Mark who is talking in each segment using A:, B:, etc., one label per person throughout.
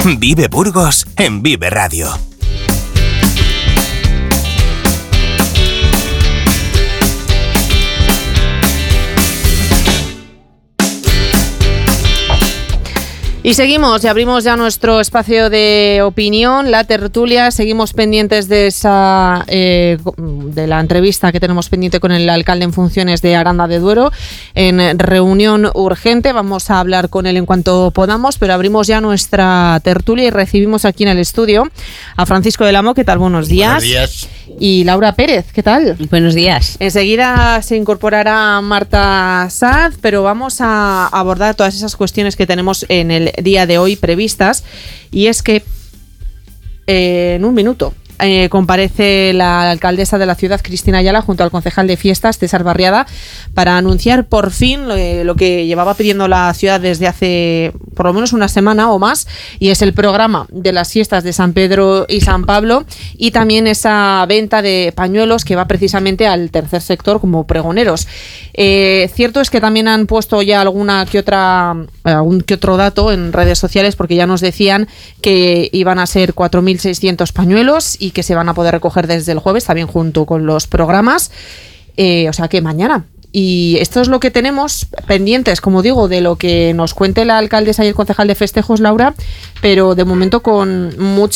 A: Vive Burgos en Vive Radio.
B: Y seguimos y abrimos ya nuestro espacio de opinión, la tertulia. Seguimos pendientes de esa de la entrevista que tenemos pendiente con el alcalde en funciones de Aranda de Duero en reunión urgente. Vamos a hablar con él en cuanto podamos, pero abrimos ya nuestra tertulia y recibimos aquí en el estudio a Francisco del Amo. ¿Qué tal? Buenos días.
C: Buenos días.
B: Y Laura Pérez, ¿qué tal?
D: Buenos días.
B: Enseguida se incorporará Marta Saz, pero vamos a abordar todas esas cuestiones que tenemos en el día de hoy previstas, y es que en un minuto comparece la alcaldesa de la ciudad, Cristina Ayala, junto al concejal de fiestas, César Barriada, para anunciar por fin lo que llevaba pidiendo la ciudad desde hace por lo menos una semana o más, y es el programa de las fiestas de San Pedro y San Pablo, y también esa venta de pañuelos que va precisamente al tercer sector como pregoneros. Cierto es que también han puesto ya algún que otro dato en redes sociales, porque ya nos decían que iban a ser 4.600 pañuelos y que se van a poder recoger desde el jueves, también junto con los programas, o sea que mañana. Y esto es lo que tenemos pendientes, como digo, de lo que nos cuente la alcaldesa y el concejal de festejos, Laura, pero de momento con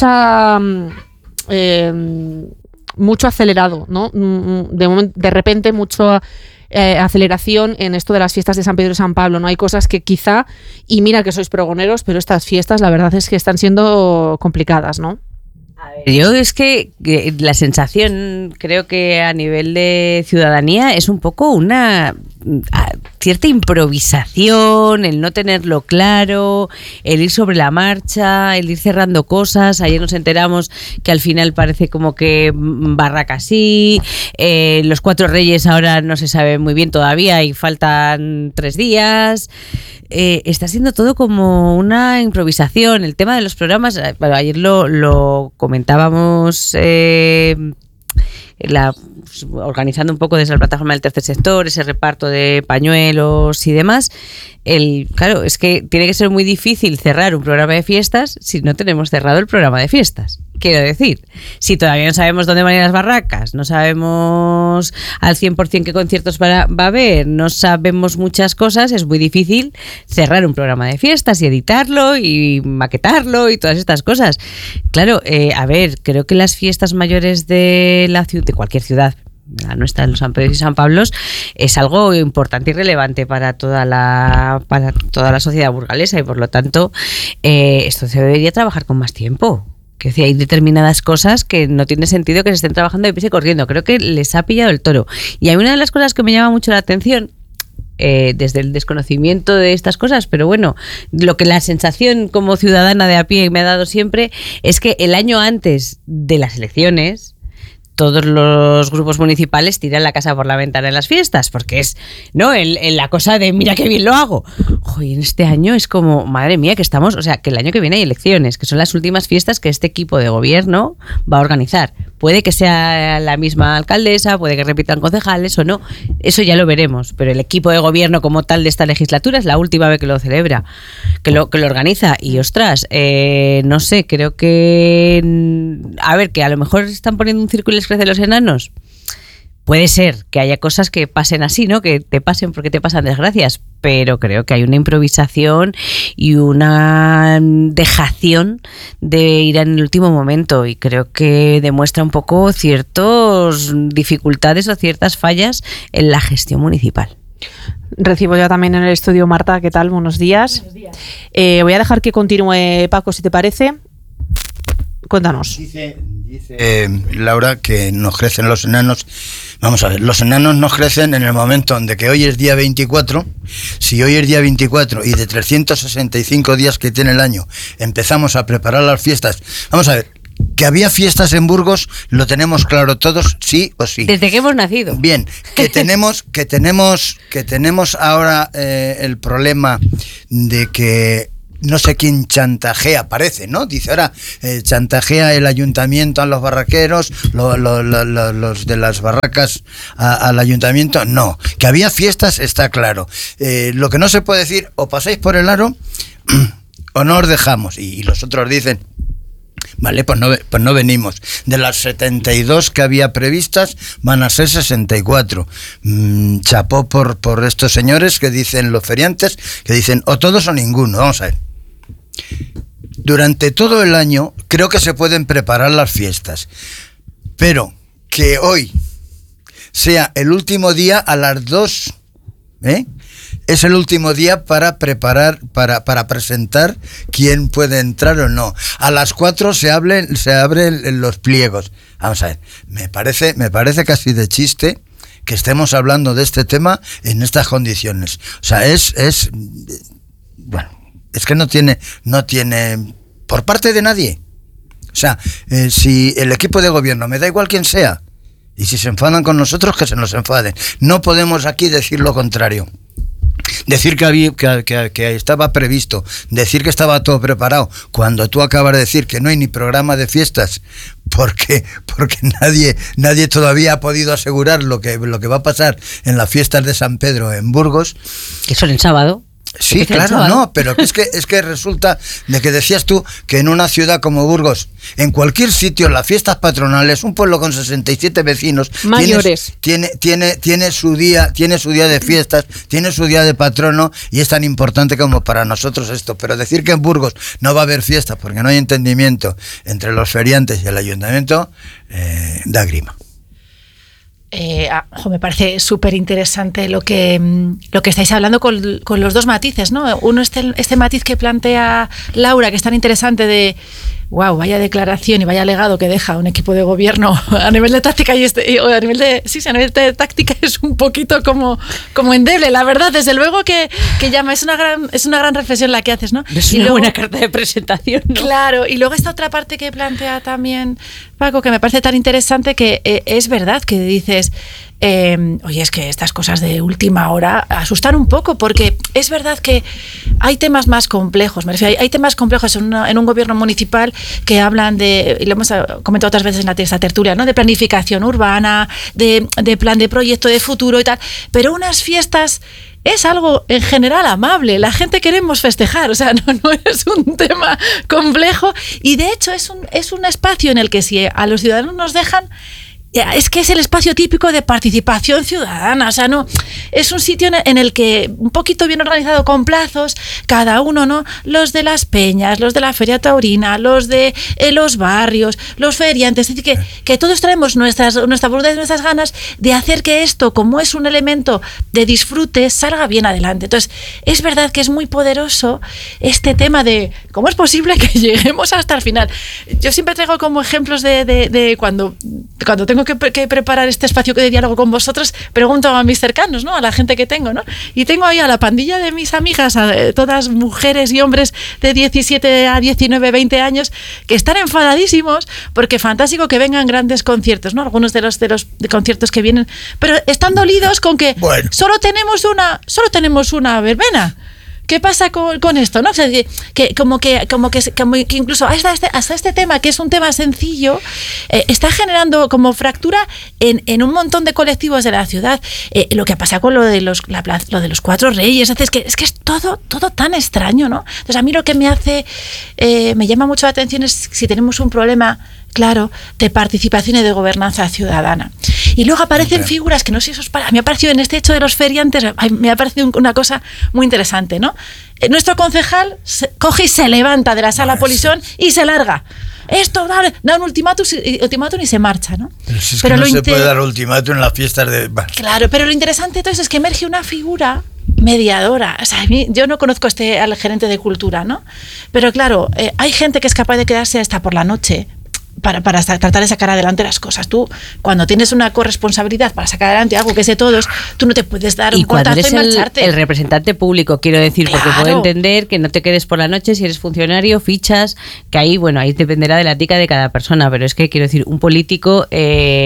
B: mucho acelerado, ¿no? De repente mucho aceleración en esto de las fiestas de San Pedro y San Pablo. No hay cosas que quizá, y mira que sois pregoneros, pero estas fiestas la verdad es que están siendo complicadas, ¿no?
D: Yo es que la sensación, creo que a nivel de ciudadanía, es un poco una cierta improvisación, el no tenerlo claro, el ir sobre la marcha, el ir cerrando cosas. Ayer nos enteramos que al final parece como que barraca sí, los 4 Reyes ahora no se sabe muy bien todavía y faltan 3 días. Está siendo todo como una improvisación. El tema de los programas, bueno, ayer lo comentábamos organizando un poco desde la plataforma del tercer sector, ese reparto de pañuelos y demás. Claro, es que tiene que ser muy difícil cerrar un programa de fiestas si no tenemos cerrado el programa de fiestas. Quiero decir, si todavía no sabemos dónde van a ir las barracas, no sabemos al 100% qué conciertos va a haber, no sabemos muchas cosas, es muy difícil cerrar un programa de fiestas y editarlo y maquetarlo y todas estas cosas. Claro, a ver, creo que las fiestas mayores de la ciudad, de cualquier ciudad, la nuestra, en los San Pedro y San Pablos, es algo importante y relevante para toda la sociedad burgalesa, y por lo tanto esto se debería trabajar con más tiempo. Que hay determinadas cosas que no tiene sentido que se estén trabajando de prisa y corriendo. Creo que les ha pillado el toro. Y hay una de las cosas que me llama mucho la atención, desde el desconocimiento de estas cosas, pero bueno, lo que la sensación como ciudadana de a pie me ha dado siempre es que el año antes de las elecciones todos los grupos municipales tiran la casa por la ventana en las fiestas, porque es, ¿no?, la cosa de mira qué bien lo hago. Y en este año es como, madre mía, que estamos, o sea, que el año que viene hay elecciones, que son las últimas fiestas que este equipo de gobierno va a organizar. Puede que sea la misma alcaldesa, puede que repitan concejales o no, eso ya lo veremos, pero el equipo de gobierno como tal de esta legislatura es la última vez que lo celebra, que lo organiza, y ostras, no sé, creo que, a ver, que a lo mejor están poniendo un círculo y les crecen los enanos. Puede ser que haya cosas que pasen así, ¿no? Que te pasen porque te pasan desgracias, pero creo que hay una improvisación y una dejación de ir en el último momento, y creo que demuestra un poco ciertas dificultades o ciertas fallas en la gestión municipal.
B: Recibo ya también en el estudio Marta. ¿Qué tal? Buenos días. Buenos días. Voy a dejar que continúe Paco, si te parece. Cuéntanos.
C: Dice Laura que nos crecen los enanos. Vamos a ver, los enanos nos crecen en el momento donde que hoy es día 24. Si hoy es día 24 y de 365 días que tiene el año empezamos a preparar las fiestas, vamos a ver, que había fiestas en Burgos, lo tenemos claro todos, sí o sí.
D: Desde que hemos nacido.
C: Bien, que tenemos ahora el problema de que no sé quién chantajea, parece, ¿no? Dice ahora, chantajea el ayuntamiento a los barraqueros, los de las barracas al ayuntamiento. No, que había fiestas está claro. Lo que no se puede decir, o pasáis por el aro o no os dejamos. Y los otros dicen, vale, pues no venimos. De las 72 que había previstas, van a ser 64. Chapó por estos señores que dicen, los feriantes, que dicen o todos o ninguno. Vamos a ver. Durante todo el año creo que se pueden preparar las fiestas, pero que hoy sea el último día a las 2, es el último día para preparar, para presentar quién puede entrar o no. A las 4 se abren los pliegos. Vamos a ver, me parece casi de chiste que estemos hablando de este tema en estas condiciones. O sea, bueno, es que no tiene por parte de nadie. O sea, si el equipo de gobierno, me da igual quién sea, y si se enfadan con nosotros, que se nos enfaden. No podemos aquí decir lo contrario. Decir que estaba previsto, decir que estaba todo preparado, cuando tú acabas de decir que no hay ni programa de fiestas, porque nadie todavía ha podido asegurar lo que va a pasar en las fiestas de San Pedro en Burgos.
D: Que son el sábado.
C: Sí, claro, no, pero es que resulta de que decías tú que en una ciudad como Burgos, en cualquier sitio, las fiestas patronales, un pueblo con 67 vecinos
B: mayores,
C: tiene su día de fiestas, tiene su día de patrono, y es tan importante como para nosotros esto. Pero decir que en Burgos no va a haber fiestas porque no hay entendimiento entre los feriantes y el ayuntamiento, da grima.
E: Me parece súper interesante lo que estáis hablando con los dos matices, ¿no? Uno este matiz que plantea Laura, que es tan interesante de wow, vaya declaración y vaya legado que deja un equipo de gobierno a nivel de táctica y a nivel de táctica es un poquito como endeble, la verdad, desde luego que llama, es una gran reflexión la que haces, ¿no?
D: Es una buena carta de presentación, ¿no?
E: Claro, y luego esta otra parte que plantea también Paco, que me parece tan interesante, que es verdad que dices, oye, es que estas cosas de última hora asustan un poco, porque es verdad que hay temas más complejos, me refiero, hay temas complejos en un gobierno municipal que hablan de, y lo hemos comentado otras veces en esta tertulia, ¿no? De planificación urbana, de plan de proyecto de futuro y tal, pero unas fiestas es algo en general amable, la gente queremos festejar, o sea, no es un tema complejo, y de hecho es un espacio en el que si a los ciudadanos nos dejan, es que es el espacio típico de participación ciudadana, o sea, no es un sitio en el que un poquito bien organizado con plazos, cada uno, ¿no? Los de las peñas, los de la feria taurina, los de los barrios, los feriantes, es decir, que todos traemos nuestra voluntad y nuestras ganas de hacer que esto, como es un elemento de disfrute, salga bien adelante. Entonces, es verdad que es muy poderoso este tema de cómo es posible que lleguemos hasta el final. Yo siempre traigo como ejemplos de cuando tengo que preparar este espacio de diálogo con vosotros, pregunto a mis cercanos, ¿no? A la gente que tengo, ¿no? Y tengo ahí a la pandilla de mis amigas, todas mujeres y hombres de 17 a 19, 20 años, que están enfadadísimos porque fantástico que vengan grandes conciertos, ¿no? Algunos de los conciertos que vienen, pero están dolidos con que solo tenemos una verbena. ¿Qué pasa con esto? ¿No? O sea, que incluso hasta este tema, que es un tema sencillo, está generando como fractura en un montón de colectivos de la ciudad. Lo que pasa con lo de los Cuatro Reyes, es que es todo tan extraño, ¿no? Entonces, a mí lo que me llama mucho la atención es si tenemos un problema claro de participación y de gobernanza ciudadana. Y luego aparecen figuras que no sé si os para. Me ha parecido en este hecho de los feriantes, me ha parecido una cosa muy interesante, ¿no? Nuestro concejal coge y se levanta de la sala Polisón y se larga. Esto da un ultimátum y se marcha, ¿no?
C: Pero no se puede dar ultimátum en las fiestas de...
E: Claro, pero lo interesante entonces es que emerge una figura mediadora. O sea, yo no conozco al gerente de cultura, ¿no? Pero claro, hay gente que es capaz de quedarse hasta por la noche para tratar de sacar adelante las cosas. Tú, cuando tienes una corresponsabilidad para sacar adelante algo que es de todos, tú no te puedes dar un portazo y marcharte.
D: El representante público, quiero decir, claro, porque puedo entender que no te quedes por la noche si eres funcionario, fichas, que ahí dependerá de la ética de cada persona, pero es que quiero decir, un político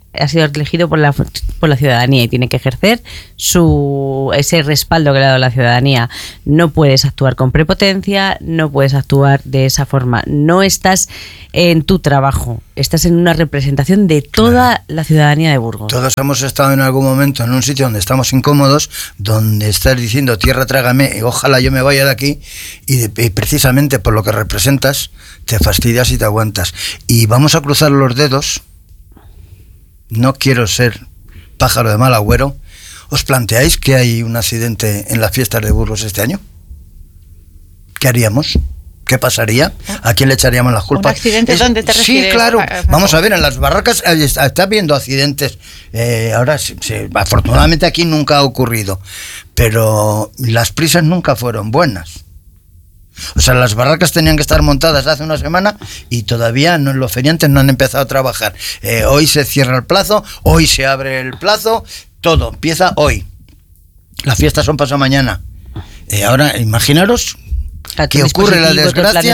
D: ha sido elegido por la ciudadanía y tiene que ejercer ese respaldo que le ha dado la ciudadanía. No puedes actuar con prepotencia, no puedes actuar de esa forma. No estás en tu trabajo, estás en una representación de toda la ciudadanía de Burgos.
C: Todos hemos estado en algún momento en un sitio donde estamos incómodos, donde estás diciendo tierra trágame, y ojalá yo me vaya de aquí, y precisamente por lo que representas te fastidias y te aguantas. Y vamos a cruzar los dedos. No quiero ser pájaro de mal agüero. ¿Os planteáis que hay un accidente en las fiestas de Burgos este año? ¿Qué haríamos? ¿Qué pasaría? ¿A quién le echaríamos las culpas?
E: ¿Un accidente dónde te refieres?
C: Sí, claro. Vamos a ver, en las barracas está habiendo accidentes. Ahora, afortunadamente aquí nunca ha ocurrido. Pero las prisas nunca fueron buenas. O sea, las barracas tenían que estar montadas hace una semana y todavía los feriantes no han empezado a trabajar. Hoy se cierra el plazo, hoy se abre el plazo, todo empieza hoy. Las fiestas son pasado mañana. Ahora, imaginaros que ocurre la desgracia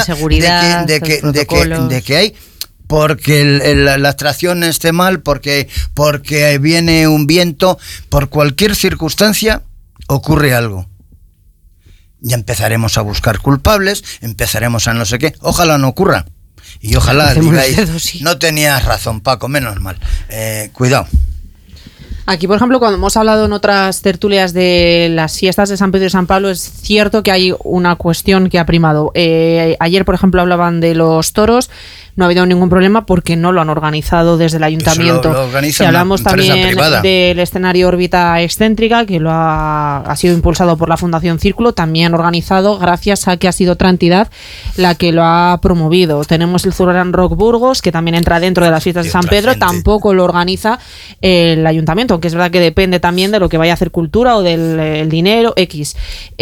C: de que hay, porque la extracción esté mal, porque viene un viento, por cualquier circunstancia ocurre algo. Ya empezaremos a buscar culpables, empezaremos a no sé qué. Ojalá no ocurra. Y ojalá digáis, no tenías razón, Paco, menos mal. Cuidado.
B: Aquí, por ejemplo, cuando hemos hablado en otras tertulias de las fiestas de San Pedro y San Pablo, es cierto que hay una cuestión que ha primado. Ayer, por ejemplo, hablaban de los toros. No ha habido ningún problema porque no lo han organizado desde el ayuntamiento.
C: Lo organiza
B: si hablamos
C: una empresa
B: también
C: privada.
B: del escenario órbita excéntrica, que ha sido impulsado por la Fundación Círculo, también organizado gracias a que ha sido otra entidad la que lo ha promovido. Tenemos el Zurbarán Rock Burgos, que también entra dentro de las fiestas de San Pedro, tampoco lo organiza el ayuntamiento, aunque es verdad que depende también de lo que vaya a hacer Cultura o del el dinero X.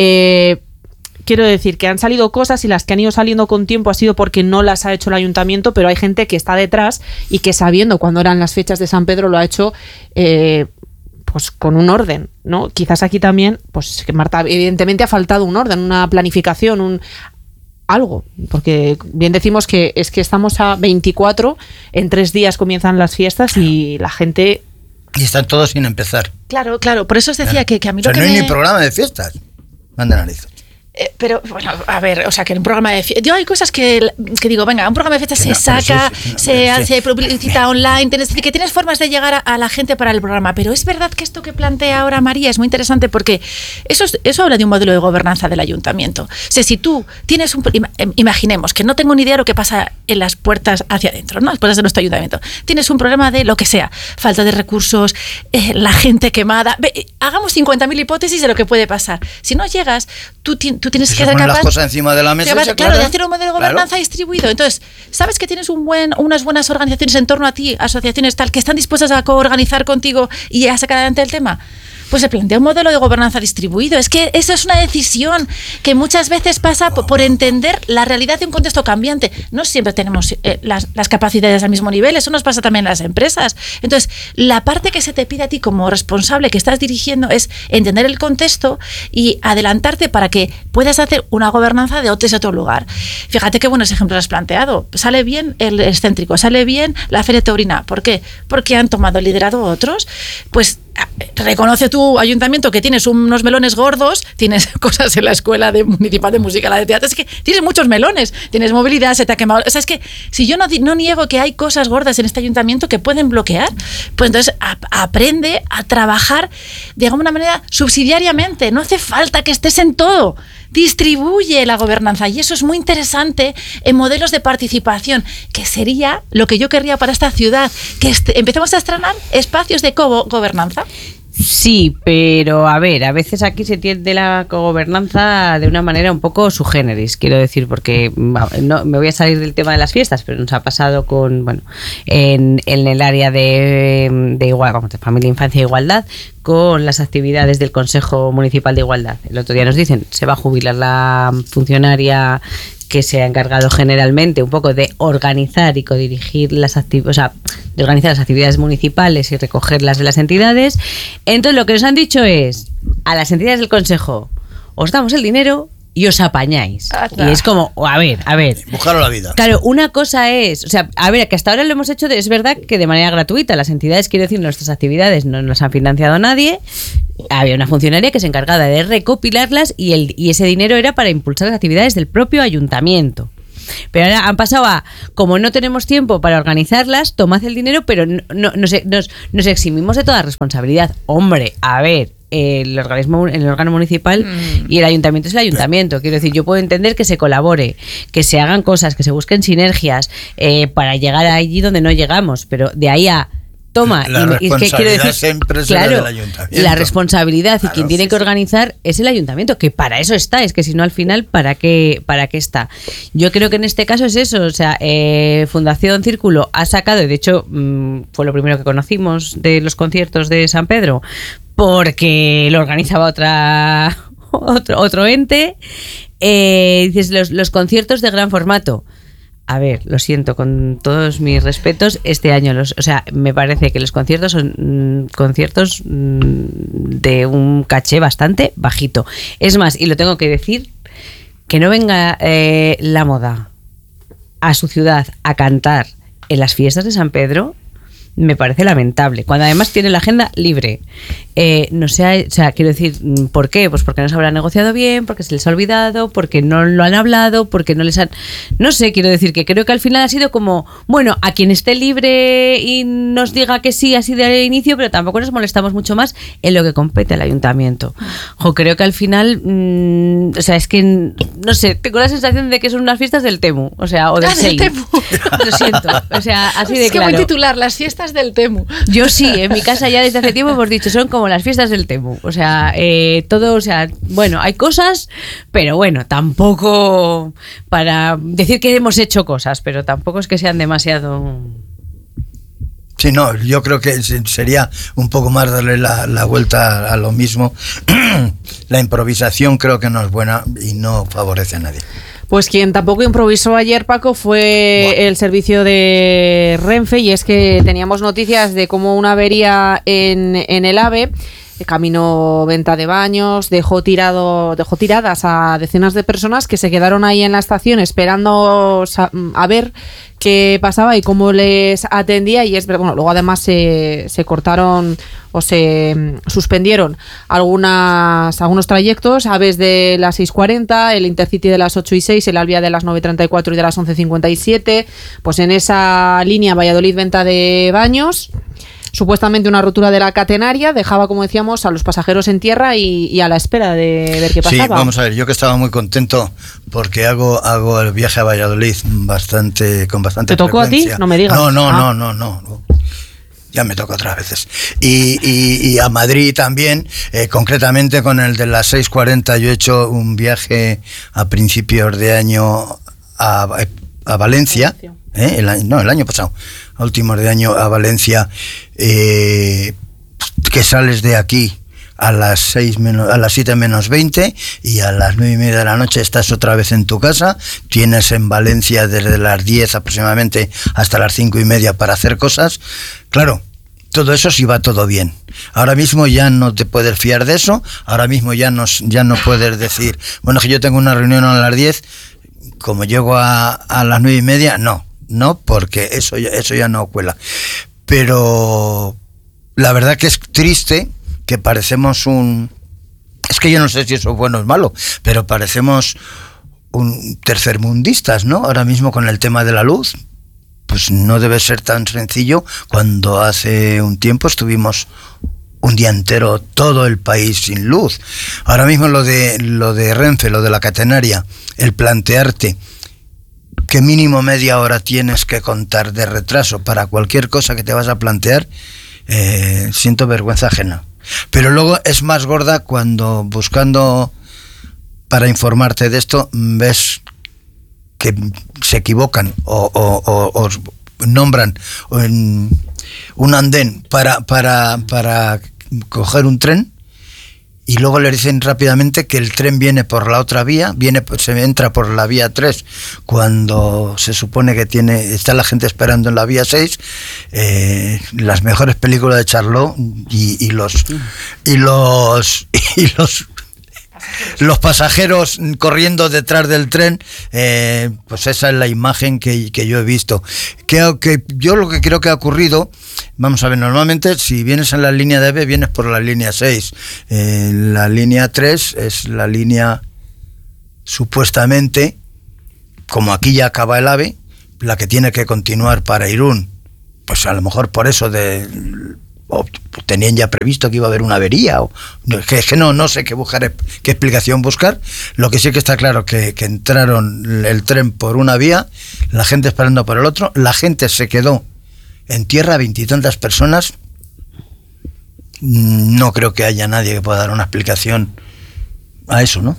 B: Quiero decir que han salido cosas y las que han ido saliendo con tiempo ha sido porque no las ha hecho el ayuntamiento, pero hay gente que está detrás y que sabiendo cuándo eran las fechas de San Pedro lo ha hecho pues con un orden, ¿no? Quizás aquí también, pues que Marta, evidentemente ha faltado un orden, una planificación, algo, porque bien decimos que es que estamos a 24, en 3 días comienzan las fiestas y la gente...
C: Y están todos sin empezar.
E: Claro, por eso os decía que a mí lo que
C: no hay ni programa de fiestas. Manda narices.
E: Pero, bueno, a ver, o sea, que en un programa de fiestas... Yo hay cosas que digo, venga, un programa de fiestas se saca, se publicita online, que tienes formas de llegar a la gente para el programa, pero es verdad que esto que plantea ahora María es muy interesante porque eso habla de un modelo de gobernanza del ayuntamiento. O sea, si tú tienes imaginemos que no tengo ni idea de lo que pasa en las puertas hacia adentro, ¿no? Las puertas de nuestro ayuntamiento. Tienes un problema de lo que sea, falta de recursos, la gente quemada... Hagamos 50.000 hipótesis de lo que puede pasar. Si no llegas, tú tienes que ser capaz
C: las cosas encima de la mesa,
E: claro, de hacer un modelo de gobernanza distribuido. Entonces, sabes que tienes unas buenas organizaciones en torno a ti, asociaciones tal, que están dispuestas a coorganizar contigo y a sacar adelante el tema. Pues se plantea un modelo de gobernanza distribuido. Es que eso es una decisión que muchas veces pasa por entender la realidad de un contexto cambiante. No siempre tenemos las capacidades al mismo nivel, eso nos pasa también en las empresas. Entonces, la parte que se te pide a ti como responsable que estás dirigiendo es entender el contexto y adelantarte para que puedas hacer una gobernanza de otro lugar. Fíjate qué buenos ejemplos has planteado. Sale bien el excéntrico, sale bien la feria taurina. ¿Por qué? Porque han tomado el liderazgo otros. Pues reconoce tu ayuntamiento que tienes unos melones gordos, tienes cosas en la escuela municipal de música, la de teatro, es que tienes muchos melones, tienes movilidad, se te ha quemado, o sea, es que si yo no niego que hay cosas gordas en este ayuntamiento que pueden bloquear, pues entonces aprende a trabajar de alguna manera subsidiariamente, no hace falta que estés en todo. Distribuye la gobernanza y eso es muy interesante en modelos de participación, que sería lo que yo querría para esta ciudad, que empecemos a estrenar espacios de cogobernanza.
D: Sí, pero a ver, a veces aquí se tiende la cogobernanza de una manera un poco su generis, quiero decir, porque no me voy a salir del tema de las fiestas, pero nos ha pasado con, bueno, en el área de igual, vamos, de familia, infancia e igualdad, con las actividades del Consejo Municipal de Igualdad. El otro día nos dicen, se va a jubilar la funcionaria que se ha encargado generalmente un poco de organizar y codirigir las actividades, o sea, de organizar las actividades municipales y recogerlas de las entidades. Entonces lo que nos han dicho es, a las entidades del Consejo, os damos el dinero y os apañáis.
E: Ata.
D: Y es como, a ver.
C: Buscaros la vida.
D: Claro, una cosa es, o sea, a ver, que hasta ahora lo hemos hecho, es verdad que de manera gratuita. Las entidades, quiero decir, nuestras actividades no nos han financiado nadie. Había una funcionaria que se encargaba de recopilarlas y ese dinero era para impulsar las actividades del propio ayuntamiento. Pero ahora han pasado a, como no tenemos tiempo para organizarlas, tomad el dinero, pero nos eximimos de toda responsabilidad. Hombre, a ver, el órgano municipal y el ayuntamiento es el ayuntamiento. Quiero decir, yo puedo entender que se colabore, que se hagan cosas, que se busquen sinergias para llegar allí donde no llegamos, pero de ahí a toma,
C: la responsabilidad siempre es la del ayuntamiento.
D: La responsabilidad
C: Claro,
D: y quien tiene que organizar es el ayuntamiento, que para eso está, es que si no al final, ¿para qué está? Yo creo que en este caso es eso, o sea, Fundación Círculo ha sacado, y de hecho fue lo primero que conocimos de los conciertos de San Pedro, porque lo organizaba otro ente, dices los conciertos de gran formato. A ver, lo siento, con todos mis respetos, este año me parece que los conciertos son conciertos de un caché bastante bajito. Es más, y lo tengo que decir, que no venga La Moda a su ciudad a cantar en las fiestas de San Pedro, me parece lamentable, cuando además tiene la agenda libre. No sé, o sea, quiero decir, ¿por qué? Pues porque no se habrá negociado bien, porque se les ha olvidado, porque no lo han hablado, porque no les han... No sé, quiero decir que creo que al final ha sido como, bueno, a quien esté libre y nos diga que sí, así de inicio, pero tampoco nos molestamos mucho más en lo que compete al ayuntamiento. Creo que al final, o sea, es que, no sé, tengo la sensación de que son unas fiestas del Temu, o sea, o del Sein.
E: Del Temu.
D: Lo siento, o sea, así de
E: es que
D: claro.
E: voy a titular las fiestas del Temu.
D: Yo sí, en mi casa ya desde hace tiempo hemos dicho, son como las fiestas del Temu. O sea, todo, o sea, bueno, hay cosas, pero bueno, tampoco para decir que hemos hecho cosas, pero tampoco es que sean demasiado...
C: Sí, no, yo creo que sería un poco más darle la vuelta a lo mismo. La improvisación creo que no es buena y no favorece a nadie.
B: Pues quien tampoco improvisó ayer, Paco, fue el servicio de Renfe, y es que teníamos noticias de cómo una avería en el AVE, camino Venta de Baños, dejó tiradas a decenas de personas que se quedaron ahí en la estación esperando a ver qué pasaba y cómo les atendía. Y es verdad, bueno, luego además se cortaron o se suspendieron algunos trayectos, Aves de las 6:40, el Intercity de las 8:06, el Alvia de las 9:34 y de las 11:57. Pues en esa línea Valladolid-Venta de Baños, supuestamente una rotura de la catenaria dejaba, como decíamos, a los pasajeros en tierra y a la espera de ver qué pasaba.
C: Sí, vamos a ver, yo que estaba muy contento porque hago el viaje a Valladolid con bastante frecuencia.
B: ¿Te tocó a ti? No me digas.
C: No. Ya me toca otras veces. Y a Madrid también, concretamente con el de las 6:40, yo he hecho un viaje a principios de año a Valencia. El año pasado, a últimos de año a Valencia, que sales de aquí a las 7 menos 20 y a las 9:30 de la noche estás otra vez en tu casa. Tienes en Valencia desde las 10 aproximadamente hasta las 5:30 para hacer cosas. Claro, todo eso sí va todo bien. Ahora mismo ya no te puedes fiar de eso. Ahora mismo ya no puedes decir, bueno, que yo tengo una reunión a las 10, como llego a las 9:30, no, porque eso ya no cuela. Pero la verdad que es triste que parecemos es que yo no sé si eso es bueno o es malo, pero parecemos un tercermundistas, ¿no? Ahora mismo con el tema de la luz, pues no debe ser tan sencillo cuando hace un tiempo estuvimos un día entero todo el país sin luz. Ahora mismo lo de Renfe, lo de la catenaria, el plantearte que mínimo media hora tienes que contar de retraso para cualquier cosa que te vas a plantear, siento vergüenza ajena. Pero luego es más gorda cuando buscando para informarte de esto ves que se equivocan o nombran un andén para coger un tren, y luego le dicen rápidamente que el tren viene por la otra vía, se entra por la vía 3 cuando se supone que está la gente esperando en la vía 6. Las mejores películas de Charlot y los los pasajeros corriendo detrás del tren, pues esa es la imagen que yo he visto. Que yo lo que creo que ha ocurrido, vamos a ver, normalmente si vienes en la línea de AVE vienes por la línea 6, la línea 3 es la línea supuestamente, como aquí ya acaba el AVE, la que tiene que continuar para Irún. Pues a lo mejor por eso tenían ya previsto que iba a haber una avería, o que no sé qué explicación buscar. Lo que sí que está claro que entraron el tren por una vía, la gente esperando por el otro, la gente se quedó en tierra, 20 y tantas personas. No creo que haya nadie que pueda dar una explicación a eso, ¿no?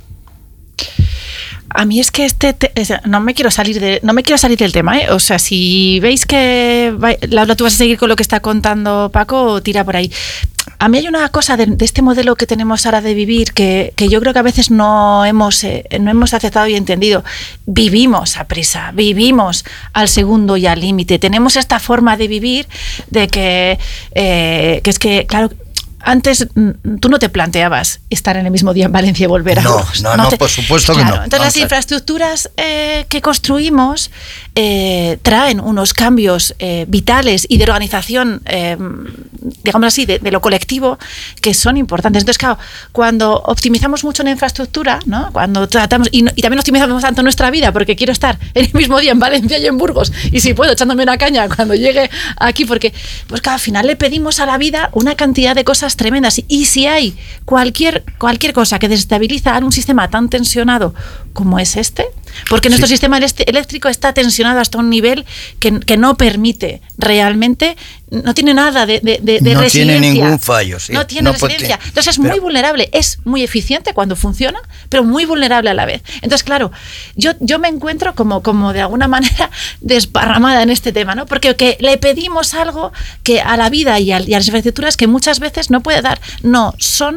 E: A mí es que no me quiero salir del tema, ¿eh? O sea, si veis que Laura, tú vas a seguir con lo que está contando Paco, tira por ahí. A mí hay una cosa de este modelo que tenemos ahora de vivir que yo creo que a veces no hemos aceptado y entendido. Vivimos a prisa, vivimos al segundo y al límite. Tenemos esta forma de vivir de que es que, claro, antes tú no te planteabas estar en el mismo día en Valencia y volver a Burgos.
C: No, por supuesto que no.
E: Entonces las infraestructuras que construimos traen unos cambios vitales y de organización, digamos así, de lo colectivo, que son importantes. Entonces, claro, cuando optimizamos mucho la infraestructura, ¿no? Cuando tratamos, y también optimizamos tanto nuestra vida, porque quiero estar en el mismo día en Valencia y en Burgos, y si puedo, echándome una caña cuando llegue aquí, porque pues claro, al final le pedimos a la vida una cantidad de cosas tremendas, y si hay cualquier cosa que desestabiliza a un sistema tan tensionado como es porque nuestro sistema eléctrico está tensionado hasta un nivel que no permite realmente, no tiene nada de
C: no
E: resiliencia.
C: Tiene ningún fallo, sí.
E: No tiene resiliencia. Entonces es muy vulnerable, es muy eficiente cuando funciona, pero muy vulnerable a la vez. Entonces, claro, yo me encuentro como de alguna manera desparramada en este tema, ¿no? Porque le pedimos algo que a la vida y a las infraestructuras que muchas veces no puede dar. No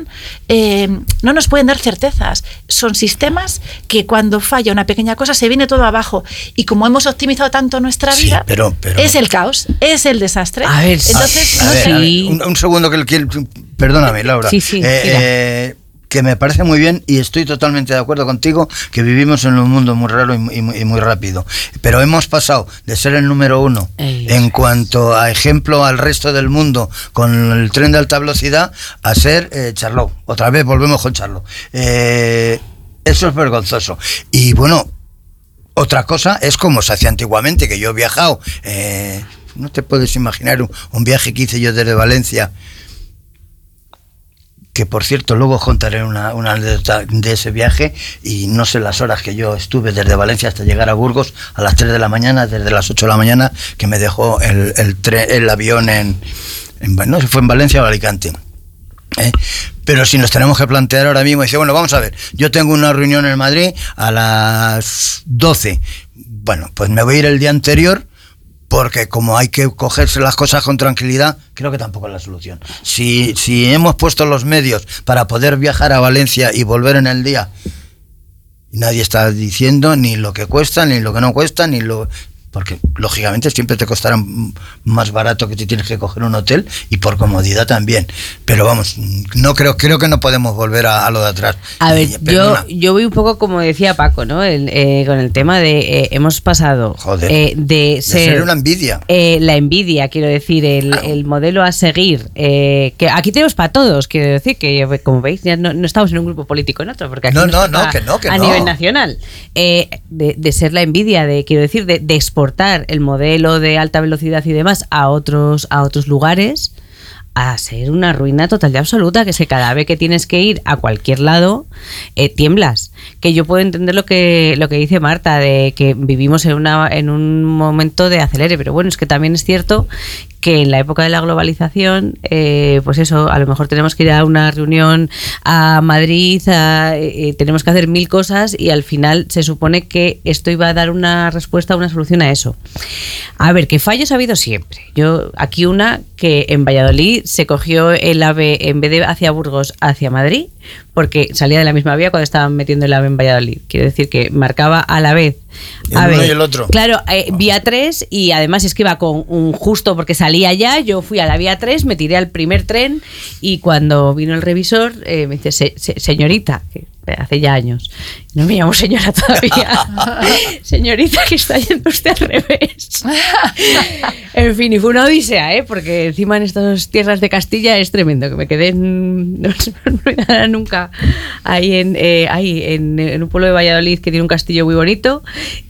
E: nos pueden dar certezas. Son sistemas que cuando falla una pequeña cosa se viene todo abajo, y como hemos optimizado tanto nuestra vida, pero es el caos, es el desastre.
D: A ver,
E: entonces
C: un segundo que perdóname, Laura.
D: Sí,
C: que me parece muy bien, y estoy totalmente de acuerdo contigo, que vivimos en un mundo muy raro y muy rápido, pero hemos pasado de ser el número 1 en cuanto a ejemplo al resto del mundo con el tren de alta velocidad a ser Charlot. Otra vez volvemos con Charlot. Eso es vergonzoso. Y bueno, otra cosa es como se hacía antiguamente, que yo he viajado, no te puedes imaginar un viaje que hice yo desde Valencia, que por cierto luego contaré una anécdota de ese viaje, y no sé las horas que yo estuve desde Valencia hasta llegar a Burgos, a las 3 de la mañana, desde las 8 de la mañana, que me dejó el avión no sé si fue en Valencia o Alicante. Pero si nos tenemos que plantear ahora mismo, dice, bueno, vamos a ver, yo tengo una reunión en Madrid a las 12, bueno, pues me voy a ir el día anterior, porque como hay que cogerse las cosas con tranquilidad, creo que tampoco es la solución. Si hemos puesto los medios para poder viajar a Valencia y volver en el día, nadie está diciendo ni lo que cuesta, ni lo que no cuesta, porque lógicamente siempre te costará más barato que te tienes que coger un hotel, y por comodidad también, pero vamos, no creo que no podemos volver a lo de atrás.
D: A ver, yo voy un poco como decía Paco, ¿no? Con el tema de hemos pasado de ser
C: una envidia,
D: la envidia, quiero decir, el modelo a seguir, que aquí tenemos para todos, quiero decir que como veis ya no estamos en un grupo político en otro, porque aquí a nivel nacional, de ser la envidia, quiero decir, de exportar el modelo de alta velocidad y demás a otros lugares, a ser una ruina total y absoluta, que cada vez que tienes que ir a cualquier lado tiemblas. Que yo puedo entender lo que dice Marta, de que vivimos en un momento de acelere, pero bueno, es que también es cierto que en la época de la globalización, pues eso, a lo mejor tenemos que ir a una reunión a Madrid, tenemos que hacer 1000 cosas, y al final se supone que esto iba a dar una respuesta, una solución a eso. A ver, que fallos ha habido siempre. Yo, aquí que en Valladolid se cogió el AVE, en vez de hacia Burgos, hacia Madrid, porque salía de la misma vía cuando estaban metiendo el AVE en Valladolid. Quiero decir que marcaba a la vez.
C: Uno y el otro.
D: Claro, vía 3 y además es que iba con un justo porque salía ya, yo fui a la vía 3, me tiré al primer tren y cuando vino el revisor me dice, señorita, que hace ya años, no me llamo señora todavía, señorita, que está yendo usted al revés. En fin, y fue una odisea, porque encima en estas tierras de Castilla es tremendo, que me quedé no se me olvidará nunca ahí en un pueblo de Valladolid que tiene un castillo muy bonito,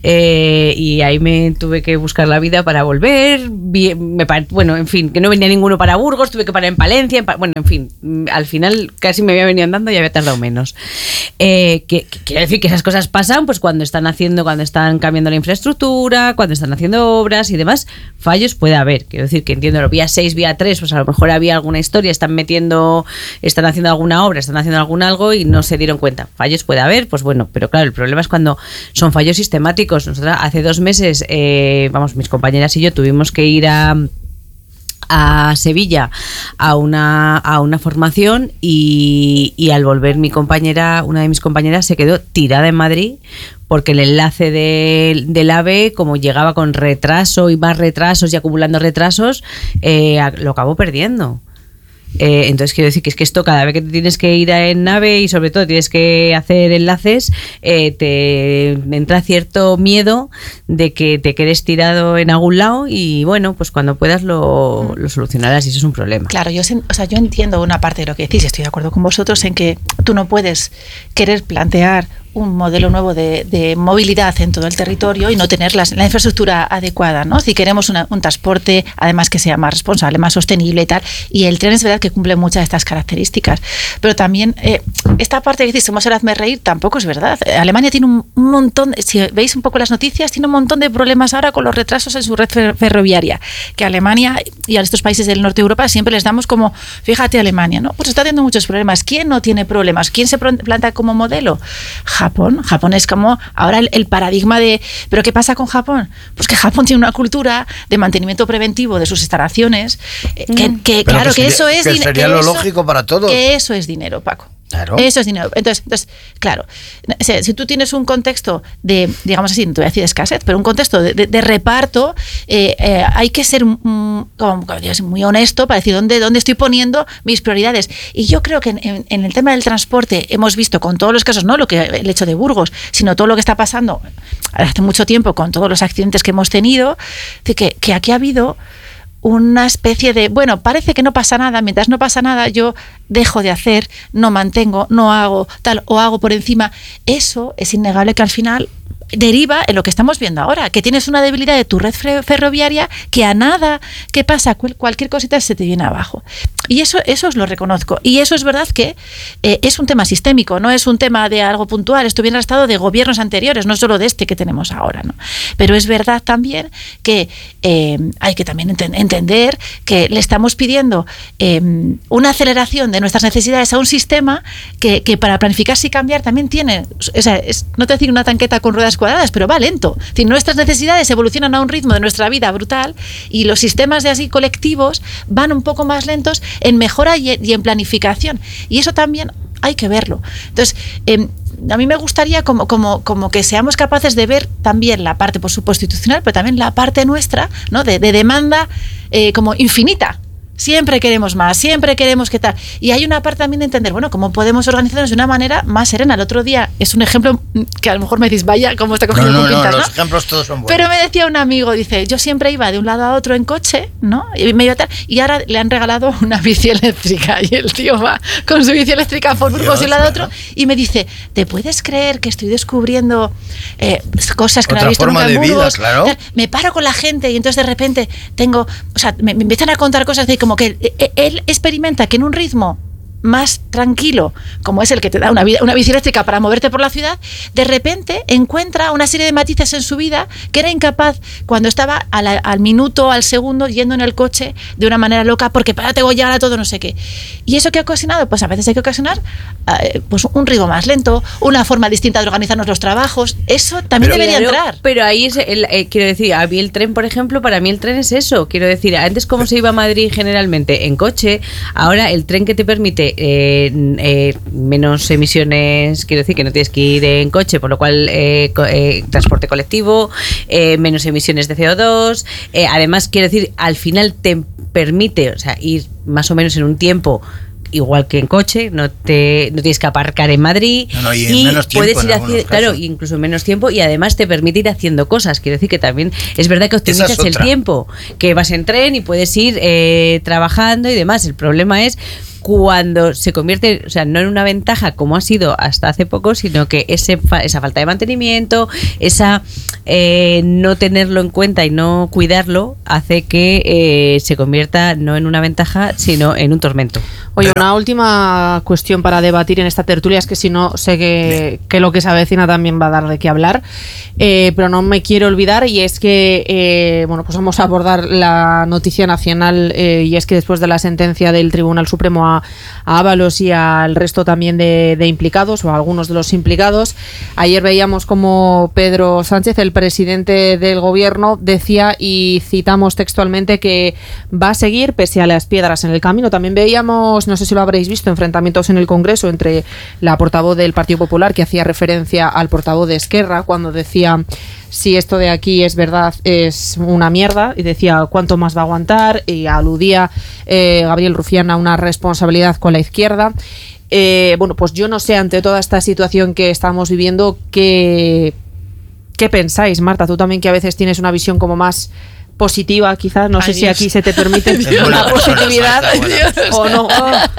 D: y ahí me tuve que buscar la vida para volver. Bueno, en fin, que no venía ninguno para Burgos, tuve que parar en Palencia, bueno, en fin, al final casi me había venido andando y había tardado menos. Quiero decir que esas cosas pasan pues cuando están cambiando la infraestructura, cuando están haciendo obras y demás. Fallos puede haber, quiero decir que entiendo, vía 6, vía 3, pues a lo mejor había alguna historia, están haciendo alguna obra, están haciendo algún algo y no se dieron cuenta. Fallos puede haber, pues bueno, pero claro, el problema es cuando son fallos sistemáticos. Nosotros hace 2 meses, mis compañeras y yo tuvimos que ir a Sevilla a una formación y al volver una de mis compañeras se quedó tirada en Madrid porque el enlace del AVE, como llegaba con retraso y más retrasos y acumulando retrasos, lo acabó perdiendo. Entonces quiero decir que es que esto, cada vez que tienes que ir en nave y sobre todo tienes que hacer enlaces, te entra cierto miedo de que te quedes tirado en algún lado y bueno, pues cuando puedas lo solucionarás y eso es un problema.
E: Claro, yo entiendo una parte de lo que decís, estoy de acuerdo con vosotros en que tú no puedes querer plantear un modelo nuevo de movilidad en todo el territorio y no tener la infraestructura adecuada, ¿no? Si queremos un transporte, además que sea más responsable, más sostenible y tal, y el tren es verdad que cumple muchas de estas características, pero también esta parte que dices, somos el hazme reír, tampoco es verdad. Alemania tiene un montón, si veis un poco las noticias, tiene un montón de problemas ahora con los retrasos en su red ferroviaria, que Alemania y a estos países del norte de Europa siempre les damos como, fíjate Alemania, ¿no? Pues está teniendo muchos problemas. ¿Quién no tiene problemas? ¿Quién se planta como modelo? Japón es como ahora el paradigma de... ¿Pero qué pasa con Japón? Pues que Japón tiene una cultura de mantenimiento preventivo de sus instalaciones, que claro, que eso es...
C: Que sería lo lógico para todos.
E: Que eso es dinero, Paco.
C: Claro.
E: Eso es dinero. Entonces, claro, si tú tienes un contexto de, digamos así, no te voy a decir escasez, pero un contexto de reparto, hay que ser muy honesto para decir dónde estoy poniendo mis prioridades. Y yo creo que en el tema del transporte hemos visto con todos los casos, no el hecho de Burgos, sino todo lo que está pasando hace mucho tiempo con todos los accidentes que hemos tenido, que aquí ha habido una especie de, bueno, parece que no pasa nada, mientras no pasa nada yo dejo de hacer, no mantengo, no hago tal o hago por encima. Eso es innegable que al final deriva en lo que estamos viendo ahora, que tienes una debilidad de tu red ferroviaria que a nada que pasa, cualquier cosita se te viene abajo. Y eso os lo reconozco. Y eso es verdad que es un tema sistémico, no es un tema de algo puntual. Esto viene arrastrado de gobiernos anteriores, no solo de este que tenemos ahora, ¿no? Pero es verdad también que hay que también entender que le estamos pidiendo una aceleración de nuestras necesidades a un sistema que para planificarse y cambiar también tiene, o sea, no te decir una tanqueta con ruedas cuadradas, pero va lento. Es decir, nuestras necesidades evolucionan a un ritmo de nuestra vida brutal y los sistemas de así colectivos van un poco más lentos en mejora y en planificación. Y eso también hay que verlo. Entonces, a mí me gustaría como que seamos capaces de ver también la parte, por supuesto, institucional, pero también la parte nuestra, ¿no? de demanda como infinita. Siempre queremos más, siempre queremos que tal. Y hay una parte también de entender, bueno, cómo podemos organizarnos de una manera más serena. El otro día es un ejemplo que a lo mejor me decís, vaya, cómo está cogiendo con pintas, ¿no?
C: Los ejemplos todos son buenos.
E: Pero me decía un amigo, dice, yo siempre iba de un lado a otro en coche, ¿no? Y me iba tal, y ahora le han regalado una bici eléctrica y el tío va con su bici eléctrica por Burgos y un lado a otro y me dice, ¿te puedes creer que estoy descubriendo cosas que no había visto nunca en Burgos? Claro. Me paro con la gente y entonces de repente me empiezan a contar cosas de como que él experimenta que en un ritmo más tranquilo, como es el que te da una bici eléctrica para moverte por la ciudad, de repente encuentra una serie de matices en su vida que era incapaz cuando estaba al minuto, al segundo, yendo en el coche de una manera loca, porque para te voy a llegar a todo no sé qué. ¿Y eso qué ha ocasionado? Pues a veces hay que ocasionar pues un ritmo más lento, una forma distinta de organizarnos los trabajos. Eso también debería entrar.
D: Pero ahí es quiero decir, a mí el tren, por ejemplo, para mí el tren es eso. Quiero decir, antes cómo se iba a Madrid generalmente en coche, ahora el tren que te permite menos emisiones, quiero decir que no tienes que ir en coche, por lo cual transporte colectivo, menos emisiones de CO2, además quiero decir, al final te permite, o sea, ir más o menos en un tiempo igual que en coche, no tienes que aparcar en Madrid,
C: y en menos tiempo,
D: puedes ir haciendo, claro, incluso en menos tiempo, y además te permite ir haciendo cosas. Quiero decir que también es verdad que optimizas el tiempo, que vas en tren y puedes ir trabajando y demás. El problema es cuando se convierte, o sea, no en una ventaja como ha sido hasta hace poco, sino que esa falta de mantenimiento, esa no tenerlo en cuenta y no cuidarlo, hace que se convierta no en una ventaja, sino en un tormento.
B: Oye, una última cuestión para debatir en esta tertulia, es que si no sé que lo que se avecina también va a dar de qué hablar, pero no me quiero olvidar, y es que bueno, pues vamos a abordar la noticia nacional, y es que después de la sentencia del Tribunal Supremo a Ábalos y al resto también de implicados, o a algunos de los implicados, ayer veíamos como Pedro Sánchez, el presidente del gobierno, decía, y citamos textualmente, que va a seguir pese a las piedras en el camino. También veíamos, no sé si lo habréis visto, enfrentamientos en el Congreso entre la portavoz del Partido Popular, que hacía referencia al portavoz de Esquerra cuando decía: si esto de aquí es verdad, es una mierda, y decía cuánto más va a aguantar, y aludía Gabriel Rufián a una responsabilidad con la izquierda. Bueno, pues yo no sé, ante toda esta situación que estamos viviendo, ¿qué pensáis, Marta? Tú también, que a veces tienes una visión como más positiva, quizás, no sé si aquí se te permite una positividad o no.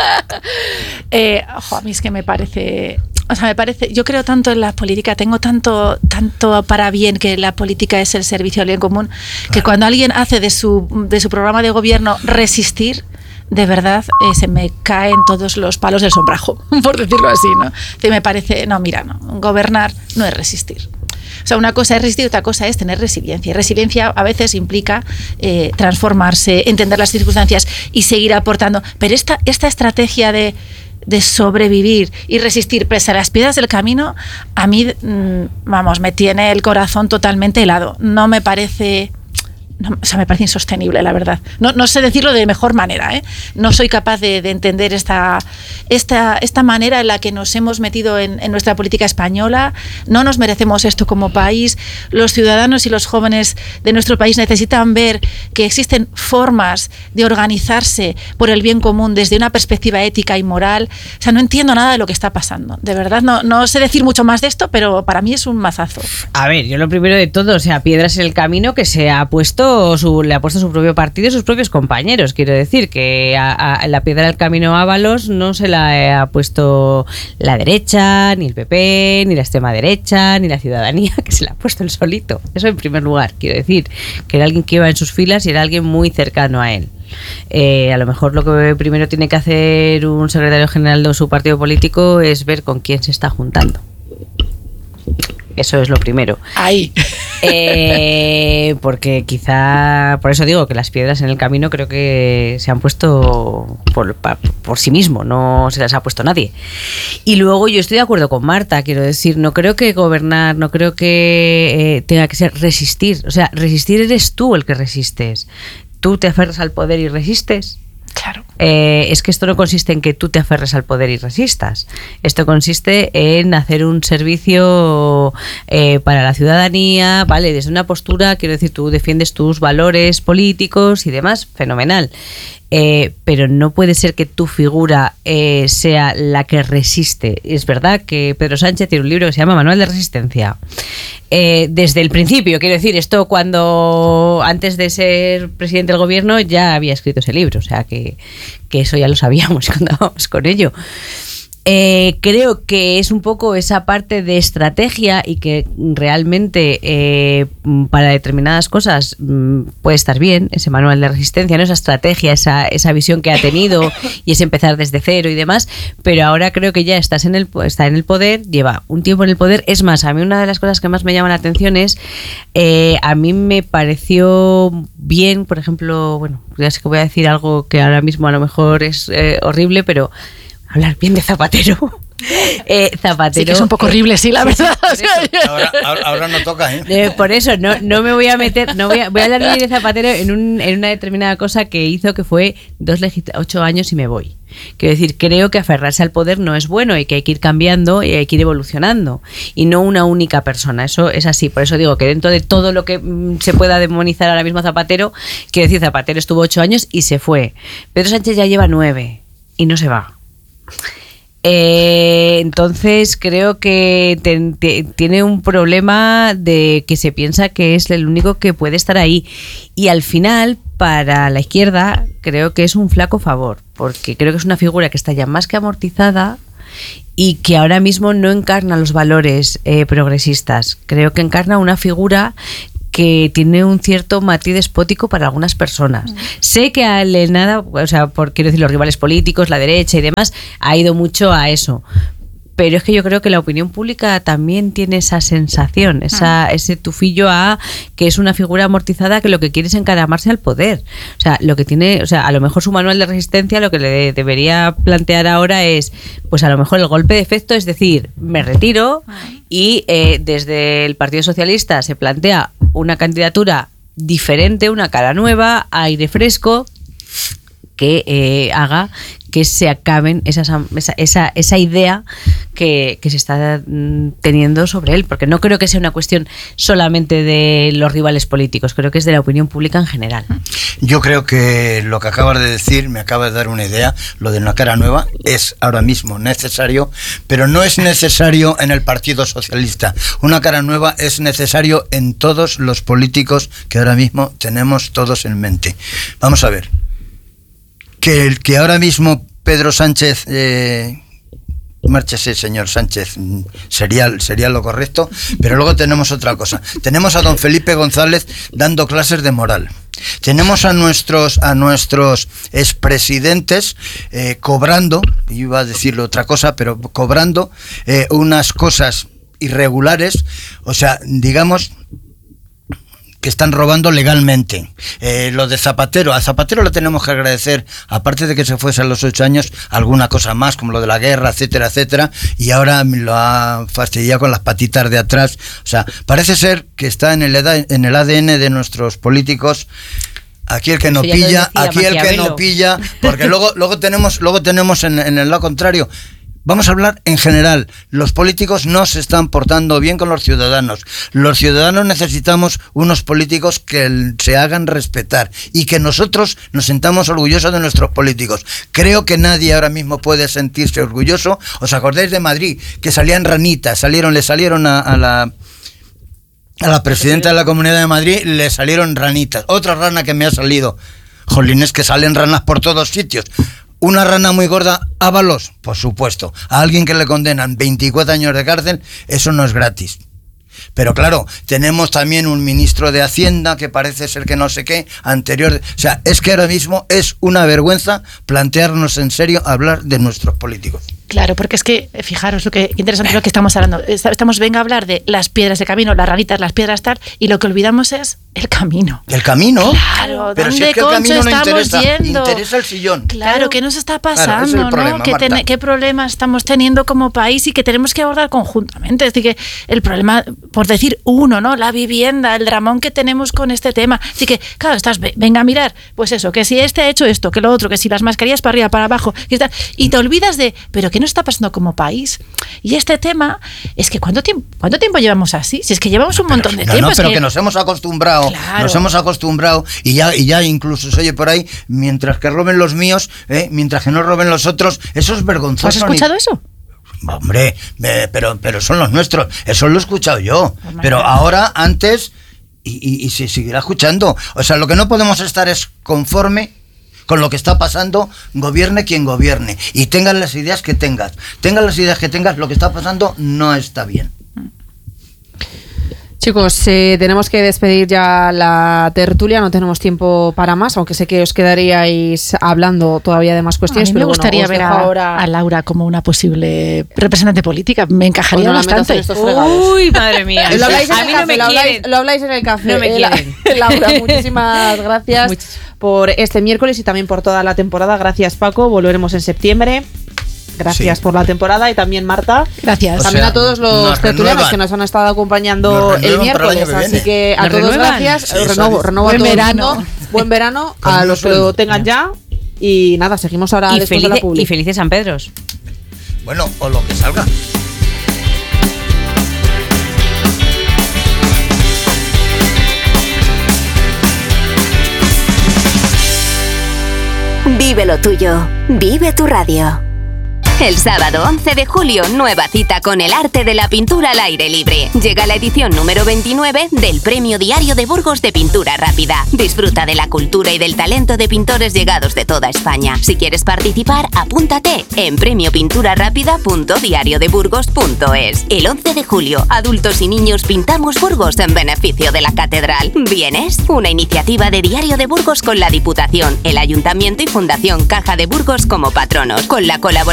E: A mí es que me parece, yo creo tanto en la política, tengo tanto para bien, que la política es el servicio al bien común, que cuando alguien hace de su programa de gobierno resistir, de verdad se me caen todos los palos del sombrajo, por decirlo así, ¿no? Me parece, gobernar no es resistir. O sea, una cosa es resistir, otra cosa es tener resiliencia. Y resiliencia a veces implica transformarse, entender las circunstancias y seguir aportando. Pero esta estrategia de sobrevivir y resistir pese a las piedras del camino, a mí, me tiene el corazón totalmente helado. No me parece... me parece insostenible, la verdad. No sé decirlo de mejor manera, ¿eh? No soy capaz de entender esta manera en la que nos hemos metido en nuestra política española. No nos merecemos esto como país. Los ciudadanos y los jóvenes de nuestro país necesitan ver que existen formas de organizarse por el bien común desde una perspectiva ética y moral. O sea, no entiendo nada de lo que está pasando. De verdad, no sé decir mucho más de esto, pero para mí es un mazazo.
D: A ver, yo lo primero de todo, o sea, piedras en el camino que se ha puesto, le ha puesto su propio partido y sus propios compañeros. Quiero decir que a la piedra del camino a Ábalos no se la ha puesto la derecha, ni el PP, ni la extrema derecha, ni la ciudadanía, que se la ha puesto él solito. Eso en primer lugar. Quiero decir que era alguien que iba en sus filas y era alguien muy cercano a él. A lo mejor lo que primero tiene que hacer un secretario general de su partido político es ver con quién se está juntando. Eso es lo primero.
E: Ahí.
D: Porque quizá, por eso digo que las piedras en el camino creo que se han puesto por sí mismo, no se las ha puesto nadie. Y luego yo estoy de acuerdo con Marta, quiero decir, no creo que gobernar, no creo que tenga que ser resistir. O sea, resistir eres tú el que resistes. Tú te aferras al poder y resistes.
E: Claro.
D: Es que esto no consiste en que tú te aferres al poder y resistas. Esto consiste en hacer un servicio para la ciudadanía, ¿vale? Desde una postura, quiero decir, tú defiendes tus valores políticos y demás, fenomenal. Pero no puede ser que tu figura sea la que resiste. Es verdad que Pedro Sánchez tiene un libro que se llama Manual de Resistencia. Desde el principio, quiero decir, esto cuando antes de ser presidente del gobierno ya había escrito ese libro, o sea que eso ya lo sabíamos cuando andábamos con ello. Creo que es un poco esa parte de estrategia y que realmente para determinadas cosas puede estar bien ese manual de resistencia, ¿no? Esa estrategia, esa visión que ha tenido y es empezar desde cero y demás, pero ahora creo que ya está en el poder, lleva un tiempo en el poder. Es más, a mí una de las cosas que más me llama la atención es, a mí me pareció bien, por ejemplo, bueno, ya sé que voy a decir algo que ahora mismo a lo mejor es horrible, pero hablar bien de Zapatero. Zapatero.
E: Sí, que es un poco horrible, sí, la verdad.
C: Ahora no toca, ¿eh?
D: Por eso no me voy a meter, voy a hablar de Zapatero en una determinada cosa que hizo, que fue 8 años y me voy. Quiero decir, creo que aferrarse al poder no es bueno y que hay que ir cambiando y hay que ir evolucionando y no una única persona. Eso es así. Por eso digo que dentro de todo lo que se pueda demonizar ahora mismo a Zapatero, quiero decir, Zapatero estuvo 8 años y se fue. Pedro Sánchez ya lleva 9 y no se va. Entonces creo que tiene un problema de que se piensa que es el único que puede estar ahí, y al final para la izquierda creo que es un flaco favor, porque creo que es una figura que está ya más que amortizada y que ahora mismo no encarna los valores progresistas. Creo que encarna una figura que tiene un cierto matiz despótico para algunas personas. Sé que quiero decir, los rivales políticos, la derecha y demás, ha ido mucho a eso. Pero es que yo creo que la opinión pública también tiene esa sensación, ese tufillo a que es una figura amortizada que lo que quiere es encaramarse al poder. O sea, a lo mejor su manual de resistencia lo que le debería plantear ahora es, pues a lo mejor el golpe de efecto, es decir, me retiro y desde el Partido Socialista se plantea una candidatura diferente, una cara nueva, aire fresco, que haga que se acaben esa idea que se está teniendo sobre él, porque no creo que sea una cuestión solamente de los rivales políticos, creo que es de la opinión pública en general.
C: Yo creo que lo que acabas de decir me acaba de dar una idea. Lo de una cara nueva es ahora mismo necesario, pero no es necesario en el Partido Socialista. Una cara nueva es necesario en todos los políticos que ahora mismo tenemos todos en mente. Vamos a ver. Que ahora mismo Pedro Sánchez, márchese señor Sánchez, sería lo correcto, pero luego tenemos otra cosa. Tenemos a don Felipe González dando clases de moral. Tenemos a nuestros expresidentes cobrando, iba a decirle otra cosa, pero cobrando unas cosas irregulares, o sea, digamos que están robando legalmente. Lo de Zapatero, a Zapatero le tenemos que agradecer, aparte de que se fuese a los 8 años, alguna cosa más, como lo de la guerra, etcétera, etcétera, y ahora lo ha fastidiado con las patitas de atrás. O sea, parece ser que está en el ADN de nuestros políticos. Aquí el que no pilla, aquí el que no pilla, porque luego tenemos en el lado contrario. Vamos a hablar en general. Los políticos no se están portando bien con los ciudadanos. Los ciudadanos necesitamos unos políticos que se hagan respetar y que nosotros nos sintamos orgullosos de nuestros políticos. Creo que nadie ahora mismo puede sentirse orgulloso. ¿Os acordáis de Madrid? Que salían ranitas, le salieron a la presidenta de la Comunidad de Madrid, le salieron ranitas. Otra rana que me ha salido. Jolines, que salen ranas por todos sitios. Una rana muy gorda, Ábalos, por supuesto. A alguien que le condenan 24 años de cárcel, eso no es gratis. Pero claro, tenemos también un ministro de Hacienda que parece ser que no sé qué, anterior. O sea, es que ahora mismo es una vergüenza plantearnos en serio hablar de nuestros políticos.
E: Claro, porque es que, fijaros, qué interesante lo que estamos hablando. Venga a hablar de las piedras de camino, las ranitas, las piedras tal, y lo que olvidamos es el camino.
C: ¿El camino?
E: Claro,
C: pero si es que el camino no interesa el sillón.
E: Claro, ¿qué nos está pasando?
C: Claro, es el problema,
E: ¿no? ¿Qué problemas estamos teniendo como país y que tenemos que abordar conjuntamente? Es decir, que el problema, por decir uno, ¿no? La vivienda, el dramón que tenemos con este tema. Así que, claro, venga a mirar, pues eso, que si este ha hecho esto, que lo otro, que si las mascarillas para arriba, para abajo, y te olvidas de, pero ¿qué nos está pasando como país? Y este tema es que ¿cuánto tiempo llevamos así? Si es que llevamos un montón de tiempo.
C: No, pero que nos hemos acostumbrado. Claro. Nos hemos acostumbrado y ya incluso se oye por ahí, mientras que roben los míos, mientras que no roben los otros, eso es vergonzoso.
E: ¿Has escuchado eso?
C: Hombre, pero son los nuestros, eso lo he escuchado yo, pero ahora, antes, y se seguirá escuchando. O sea, lo que no podemos estar es conforme con lo que está pasando, gobierne quien gobierne, y tengas las ideas que tengas, lo que está pasando no está bien.
B: Chicos, tenemos que despedir ya la tertulia, no tenemos tiempo para más, aunque sé que os quedaríais hablando todavía de más cuestiones.
E: A mí me gustaría ver a Laura como una posible representante política, me encajaría bastante.
D: Uy, madre mía.
B: Lo habláis en el café.
D: No me quieren.
B: Laura, muchísimas gracias por este miércoles y también por toda la temporada. Gracias, Paco, volveremos en septiembre. Gracias
C: Sí.
B: por la temporada y también Marta.
E: Gracias.
C: O
B: También
C: sea,
B: a todos los
C: nos
B: tertulianos
C: renuevan.
B: que nos han estado acompañando
C: Nos
B: el
C: renuevan para el
B: miércoles.
C: año que
B: Así
C: viene.
B: que a
D: ¿Nos
B: todos
D: renuevan?
B: gracias.
C: Sí, eso
B: Renovo a
E: Buen
B: todo el
E: verano.
B: mundo. Buen verano
C: Con
B: a
C: menos
B: los que lo
C: sueldo.
B: tengan ya. Y nada, seguimos ahora
D: Y,
B: después de la publi.
D: y felices San Pedros.
C: Bueno, o lo que salga.
F: Vive lo tuyo. Vive tu radio. El sábado 11 de julio, nueva cita con el arte de la pintura al aire libre. Llega la edición número 29 del Premio Diario de Burgos de Pintura Rápida. Disfruta de la cultura y del talento de pintores llegados de toda España. Si quieres participar, apúntate en premiopinturarápida.diariodeburgos.es. El 11 de julio, adultos y niños pintamos Burgos en beneficio de la catedral. ¿Vienes? Una iniciativa de Diario de Burgos con la Diputación, el Ayuntamiento y Fundación Caja de Burgos como patronos, con la colaboración